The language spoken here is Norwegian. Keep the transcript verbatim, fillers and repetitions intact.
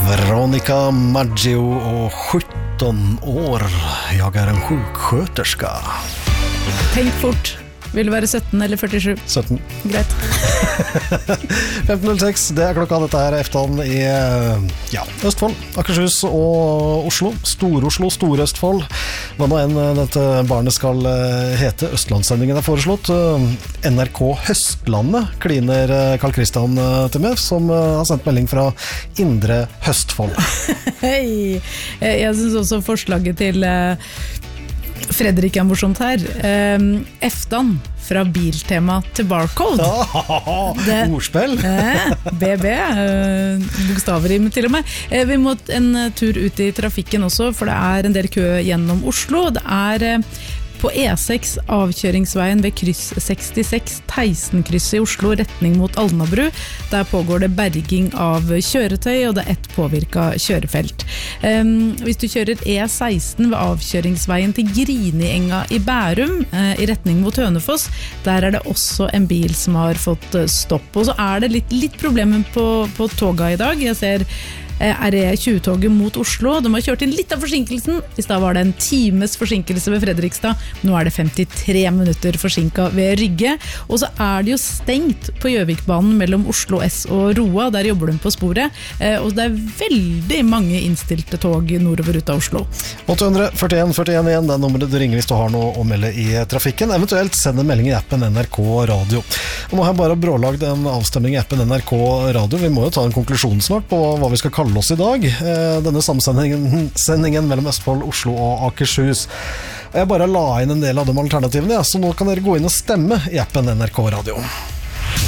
Veronica Maggio och sjutton år. Jag är en sjuksköterska. Tänk fort. Vil du være sytten eller førtisju? sytten. Greit. femten null seks, det er klokka. Dette er Eftan i ja, Østfold, Akershus og Oslo. Stor-Oslo, Stor-Østfold. Hva nå enn dette barnet skal hete. Østlandssendingen er foreslått. N R K Høstlandet kliner Karl Kristian til med, som har sendt melding fra Indre Høstfold. Hei! Jeg synes også forslaget til Fredrik er morsomt her. Um, Eftan fra Biltema til Barcode. Det, ordspill. Eh, B B, eh, bokstavrim til og med. Eh, vi må en tur ut i trafikken også, for det er en del kø gjennom Oslo. Det er eh, på E seks avkjøringsveien ved kryss sekstiseks, Teisenkrysset i Oslo, retning mot Alnabru. Der pågår det berging av kjøretøy, og det er ett påvirket kjørefelt. Um, hvis du kjører E seksten ved avkjøringsveien til Grinienga i Bærum, uh, i retning mot Hønefoss, der er det også en bil som har fått stopp. Og så er det litt, litt problemer på, på toga i dag. Jeg ser R E tjue-toget mot Oslo. De har kjørt inn litt av forsinkelsen. I stad var det en times forsinkelse ved Fredrikstad. Nå er det femtitre minutter forsinket ved Rygge. Og så er det jo stengt på Gjøvikbanen mellom Oslo S og Roa. Der jobber de på sporet. Og det er veldig mange innstilte tog nordover ut av Oslo. åtte førtien førtien igjen, det er nummeret du ringer hvis du har noe å melde i trafikken. Eventuelt send en melding i appen N R K Radio. Og nå har jeg bare brålagd en avstemning i appen N R K Radio. Vi må jo ta en konklusjon snart på hva vi skal kalle oss i dag. Denne samsendingen sendingen mellom Østfold, Oslo og Akershus. Jeg bare la inn en del av de alternativene, ja, så nå kan dere gå inn og stemme i appen N R K Radio.